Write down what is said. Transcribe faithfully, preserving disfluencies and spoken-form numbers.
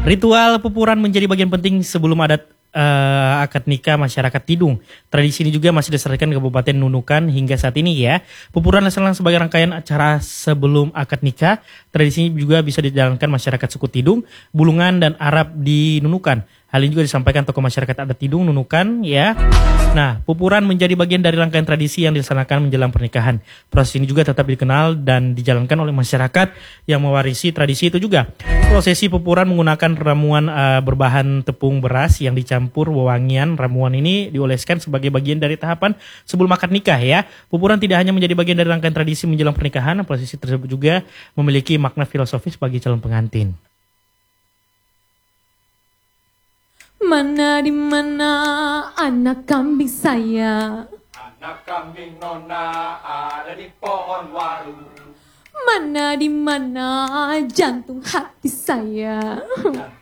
Ritual pupuran menjadi bagian penting sebelum adat uh, akad nikah masyarakat Tidung. Tradisi ini juga masih didasarkan di Kabupaten Nunukan hingga saat ini ya. Pupuran dilaksanakan sebagai rangkaian acara sebelum akad nikah. Tradisi ini juga bisa dijalankan masyarakat suku Tidung, Bulungan, dan Arab di Nunukan. Hal ini juga disampaikan tokoh masyarakat adat Tidung, Nunukan ya. Nah, pupuran menjadi bagian dari rangkaian tradisi yang dilaksanakan menjelang pernikahan. Proses ini juga tetap dikenal dan dijalankan oleh masyarakat yang mewarisi tradisi itu juga. Prosesi pupuran menggunakan ramuan uh, berbahan tepung beras yang dicampur wewangian. Ramuan ini dioleskan sebagai bagian dari tahapan sebelum akad nikah ya. Pupuran tidak hanya menjadi bagian dari rangkaian tradisi menjelang pernikahan, prosesi tersebut juga memiliki makna filosofis bagi calon pengantin. Mana di mana anak kambing saya? Anak kambing nona ada di pohon waru. Mana di mana jantung hati saya? Jantung